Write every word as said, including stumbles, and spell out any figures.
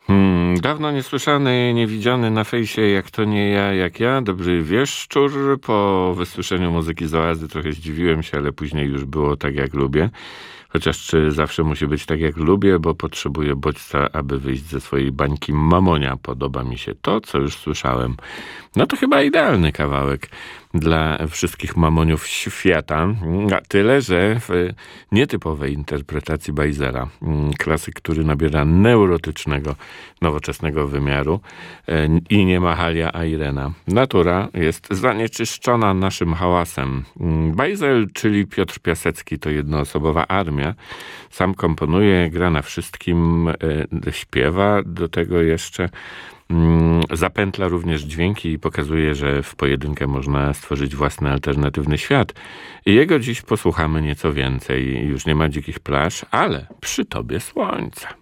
Hmm, dawno niesłyszany, niewidziany na fejsie, jak to nie ja, jak ja, dobry wieszczur. Po wysłyszeniu muzyki z Oazy trochę zdziwiłem się, ale później już było tak, jak lubię. Chociaż czy zawsze musi być tak, jak lubię, bo potrzebuję bodźca, aby wyjść ze swojej bańki mamonia. Podoba mi się to, co już słyszałem. No to chyba idealny kawałek dla wszystkich mamoniów świata. A tyle, że w nietypowej interpretacji Bajzera, klasyk, który nabiera neurotycznego, nowoczesnego wymiaru i nie ma Halia, a Irena. Natura jest zanieczyszczona naszym hałasem. Bajzel, czyli Piotr Piasecki, to jednoosobowa armia. Sam komponuje, gra na wszystkim, śpiewa do tego jeszcze. Zapętla również dźwięki i pokazuje, że w pojedynkę można stworzyć własny alternatywny świat. I jego dziś posłuchamy nieco więcej. Już nie ma dzikich plaż, ale przy tobie słońca.